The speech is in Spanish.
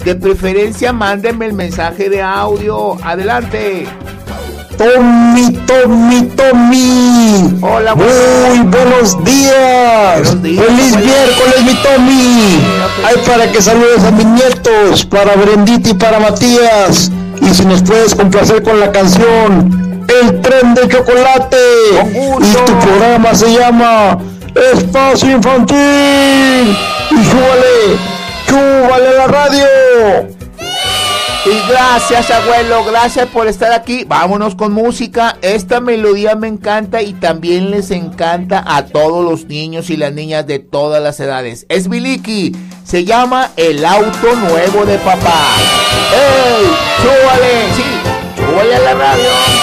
De preferencia, mándenme el mensaje de audio. Adelante. Tommy. Hola, muy buenos días. Feliz miércoles, mi Tommy. Ay, para que saludes a mis nietos, para Brendita y para Matías. Y si nos puedes complacer con la canción El Tren de Chocolate. Y tu programa se llama Espacio Infantil. Y súbale la radio. Y gracias, abuelo, gracias por estar aquí. Vámonos con música. Esta melodía me encanta y también les encanta a todos los niños y las niñas de todas las edades. Es Miliki, se llama El Auto Nuevo de Papá. ¡Ey! ¡Súbale! Sí, súbale a la radio.